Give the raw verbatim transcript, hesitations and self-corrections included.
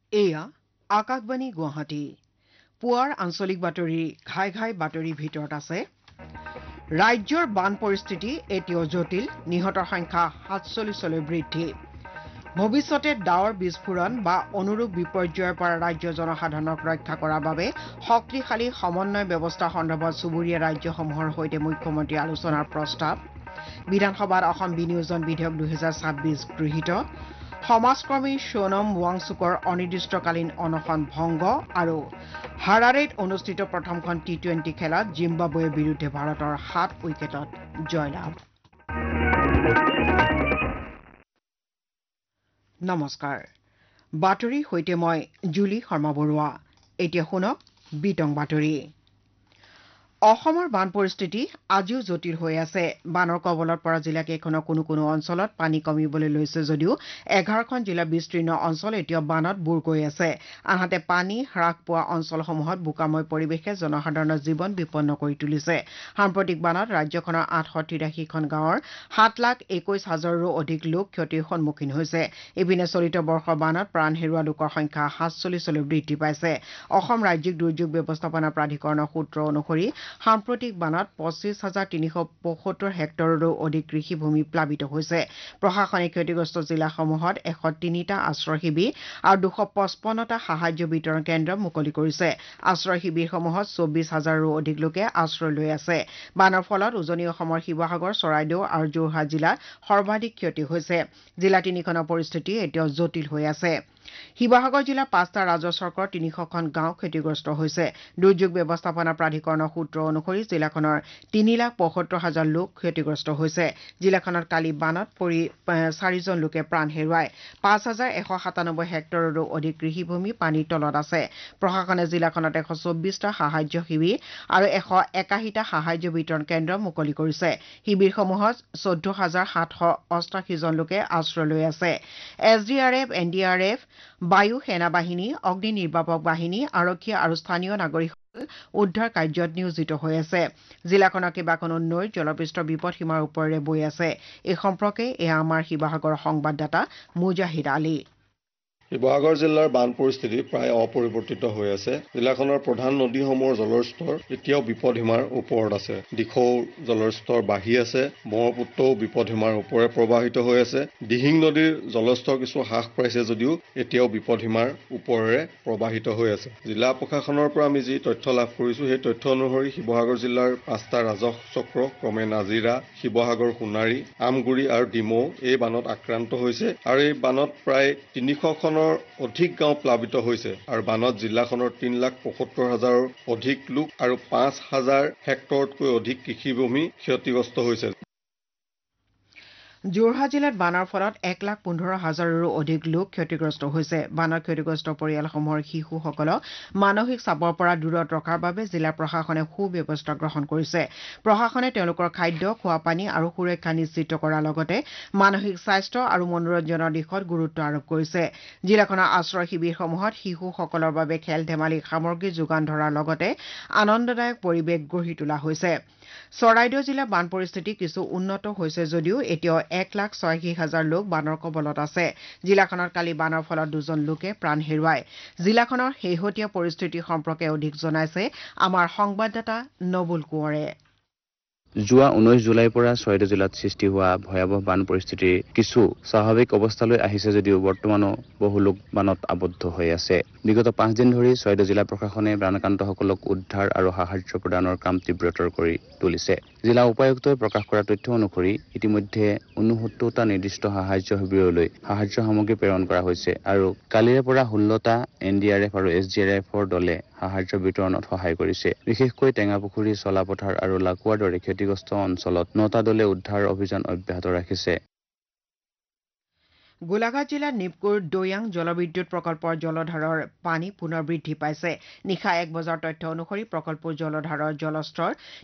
এয়া আকাশবাণী গুৱাহাটী পুৱাৰ আঞ্চলিক বাতৰি ঘাই ঘাই বাতৰিৰ ভিতৰত আছে ৰাজ্যৰ বান পৰিস্থিতি এতিয়াও জটিল নিহতৰ সংখ্যা সাতচল্লিছলৈ বৃদ্ধি ভৱিষ্যতে ডাৱৰ বিস্ফোৰণ বা অনুৰূপ বিপৰ্যয়ৰ পৰা ৰাজ্য জনসাধাৰণক ৰক্ষা কৰাৰ বাবে শক্তিশালী সমন্বয় ব্যৱস্থা সন্দৰ্ভত চুবুৰীয়া ৰাজ্যসমূহৰ সৈতে মুখ্যমন্ত্ৰী আলোচনাৰ প্ৰস্তাৱ বিধানসভাত অসম বিনিয়োজন বিধেয়ক দুহেজাৰ ছাব্বিছ গৃহীত সমাজকৰ্মী সোনম ৱাংচুকৰ অনিৰ্দিষ্টকালীন অনশন ভংগ আৰু হাৰাৰেত অনুষ্ঠিত প্ৰথমখন টি টুৱেণ্টি খেলত জিম্বাবৱেৰ বিৰুদ্ধে ভাৰতৰ সাত উইকেটত জয়লাভ নমস্কাৰ বাতৰিৰ সৈতে মই জুলি শৰ্মা বৰুৱা এতিয়া শুনক বিতং বাতৰি অসমৰ বান পৰিস্থিতি আজিও জটিল হৈ আছে বানৰ কবলত পৰা জিলাকেইখনৰ কোনো কোনো অঞ্চলত পানী কমিবলৈ লৈছে যদিও এঘাৰখন জিলা বিস্তীৰ্ণ অঞ্চল এতিয়াও বানত বুৰ গৈ আছে আনহাতে পানী হ্ৰাস পোৱা অঞ্চলসমূহত বোকাময় পৰিৱেশে জনসাধাৰণৰ জীৱন বিপন্ন কৰি তুলিছে সাম্প্ৰতিক বানত ৰাজ্যখনৰ আঠশ তিৰাশীখন গাঁৱৰ সাত লাখ একৈশ হাজাৰৰো অধিক লোক ক্ষতিৰ সন্মুখীন হৈছে ইপিনে চলিত বৰ্ষৰ বানত প্ৰাণ হেৰুওৱা লোকৰ সংখ্যা সাতচল্লিছলৈ বৃদ্ধি পাইছে অসম ৰাজ্যিক দুৰ্যোগ ব্যৱস্থাপনা প্ৰাধিকৰণৰ সূত্ৰ অনুসৰি সাম্প্ৰতিক বানত পঁচিছ হাজাৰ তিনিশ পঁয়সত্তৰ হেক্টৰৰো অধিক কৃষিভূমি প্লাবিত হৈছে প্ৰশাসনে ক্ষতিগ্ৰস্ত জিলাসমূহত এশ তিনিটা আশ্ৰয় শিবিৰ আৰু দুশ পঁচপন্নটা সাহায্য বিতৰণ কেন্দ্ৰ মুকলি কৰিছে আশ্ৰয় শিবিৰসমূহত চৌবিছ হাজাৰৰো অধিক লোকে আশ্ৰয় লৈ আছে বানৰ ফলত উজনি অসমৰ শিৱসাগৰ চৰাইদেউ আৰু যোৰহাট জিলাত সৰ্বাধিক ক্ষতি হৈছে জিলা তিনিখনৰ পৰিস্থিতি এতিয়াও জটিল হৈ আছে শিৱসাগৰ জিলাৰ পাঁচটা ৰাজহ চক্ৰৰ তিনিশখন গাঁও ক্ষতিগ্ৰস্ত হৈছে দুৰ্যোগ ব্যৱস্থাপনা প্ৰাধিকৰণৰ সূত্ৰ অনুসৰি জিলাখনৰ তিনি লাখ পঁয়সত্তৰ হাজাৰ লোক ক্ষতিগ্ৰস্ত হৈছে জিলাখনত কালি বানত পৰি চাৰিজন লোকে প্ৰাণ হেৰুৱায় পাঁচ হাজাৰ এশ সাতানব্বৈ হেক্টৰৰো অধিক কৃষিভূমি পানীৰ তলত আছে প্ৰশাসনে জিলাখনত এশ চৌব্বিছটা সাহায্য শিবিৰ আৰু এশ একাশীটা সাহায্য বিতৰণ কেন্দ্ৰ মুকলি কৰিছে শিবিৰসমূহত চৈধ্য হাজাৰ সাতশ অষ্টাশীজন লোকে আশ্ৰয় লৈ আছে S D R F N D R F বায়ু সেনা বাহিনী অগ্নি নিৰ্বাপক বাহিনী আৰক্ষী আৰু স্থানীয় নাগৰিকসকল উদ্ধাৰ কাৰ্যত নিয়োজিত হৈ আছে জিলাখনৰ কেইবাখনো নৈৰ জলপৃষ্ঠ বিপদসীমাৰ ওপৰেৰে বৈ আছে এই সম্পৰ্কে এয়া আমাৰ শিৱসাগৰৰ সংবাদদাতা মুজাহিদ আলী শিৱসাগৰ জিলাৰ বান পৰিস্থিতি প্ৰায় অপৰিৱৰ্তিত হৈ আছে জিলাখনৰ প্ৰধান নদীসমূহৰ জলৰ স্তৰ এতিয়াও বিপদসীমাৰ ওপৰত আছে দিখৌ জলৰ স্তৰ বাঢ়ি আছে ব্ৰহ্মপুত্ৰও বিপদসীমাৰ ওপৰে প্ৰবাহিত হৈ আছে দিহিং নদীৰ জলস্তৰ কিছু হ্ৰাস পাইছে যদিও এতিয়াও বিপদসীমাৰ ওপৰেৰে প্ৰবাহিত হৈ আছে জিলা প্ৰশাসনৰ পৰা আমি যি তথ্য লাভ কৰিছো সেই তথ্য অনুসৰি শিৱসাগৰ জিলাৰ পাঁচটা ৰাজহ চক্ৰ ক্ৰমে নাজিৰা শিৱসাগৰ সোণাৰী আমগুৰি আৰু ডিমৌ এই বানত আক্ৰান্ত হৈছে আৰু এই বানত প্ৰায় তিনিশখন অধিক গাঁও প্লাবিত হৈছে আৰু বানত জিলাখনৰ তিনি লাখ পঁয়সত্তৰ হাজাৰৰ অধিক লোক আৰু পাঁচ হাজাৰ হেক্টৰতকৈ অধিক কৃষিভূমি ক্ষতিগ্ৰস্ত হৈছে যোৰহাট জিলাত বানৰ ফলত এক লাখ পোন্ধৰ হাজাৰৰো অধিক লোক ক্ষতিগ্ৰস্ত হৈছে বানৰ ক্ষতিগ্ৰস্ত পৰিয়ালসমূহৰ শিশুসকলক মানসিক চাপৰ পৰা দূৰত ৰখাৰ বাবে জিলা প্ৰশাসনে সুব্যৱস্থা গ্ৰহণ কৰিছে প্ৰশাসনে তেওঁলোকৰ খাদ্য খোৱাপানী আৰু সুৰক্ষা নিশ্চিত কৰাৰ লগতে মানসিক স্বাস্থ্য আৰু মনোৰঞ্জনৰ দিশত গুৰুত্ব আৰোপ কৰিছে জিলাখনৰ আশ্ৰয় শিবিৰসমূহত শিশুসকলৰ বাবে খেল ধেমালি সামগ্ৰী যোগান ধৰাৰ লগতে আনন্দদায়ক পৰিৱেশ গঢ়ি তোলা হৈছে চৰাইদেউ জিলাৰ বান পৰিস্থিতি কিছু উন্নত হৈছে যদিও এতিয়াও এক লাখ ছয়াশী হাজাৰ লোক বানৰ কবলত আছে জিলাখনত কালি বানৰ ফলত দুজন লোকে প্ৰাণ হেৰুৱায় জিলাখনৰ শেহতীয়া পৰিস্থিতি সম্পৰ্কে অধিক জনাইছে আমাৰ সংবাদদাতা নবুল কোঁৱৰে যোৱা ঊনৈশ জুলাইৰ পৰা চৰাইদেউ জিলাত সৃষ্টি হোৱা ভয়াৱহ বান পৰিস্থিতিৰ কিছু স্বাভাৱিক অৱস্থালৈ আহিছে যদিও বৰ্তমানো বহু লোক বানত আবদ্ধ হৈ আছে বিগত পাঁচ দিন ধৰি চৰাইদেউ জিলা প্ৰশাসনে বানাক্ৰান্তসকলক উদ্ধাৰ আৰু সাহায্য প্ৰদানৰ কাম তীব্ৰতৰ কৰি তুলিছে জিলা উপায়ুক্তই প্ৰকাশ কৰা তথ্য অনুসৰি ইতিমধ্যে ঊনসত্তৰটা নিৰ্দিষ্ট সাহায্য শিবিৰলৈ সাহায্য সামগ্ৰী প্ৰেৰণ কৰা হৈছে আৰু কালিৰে পৰা ষোল্লটা এন ডি আৰ এফ আৰু এছ ডি আৰ এফৰ দলে সাহায্য বিতৰণত সহায় কৰিছে বিশেষকৈ টেঙাপুখুৰী চলাপথাৰ আৰু লাকুৱাৰ দৰে ক্ষতিগ্ৰস্ত অঞ্চলত নটা দলে উদ্ধাৰ অভিযান অব্যাহত ৰাখিছে গোলাঘাট জিলাৰ নিপকুৰ দৈয়াং জলবিদ্যুৎ প্ৰকল্পৰ জলধাৰৰ পানী পুনৰ বৃদ্ধি পাইছে নিশা এক বজাৰ তথ্য অনুসৰি প্ৰকল্পৰ জলধাৰৰ জলস্তৰ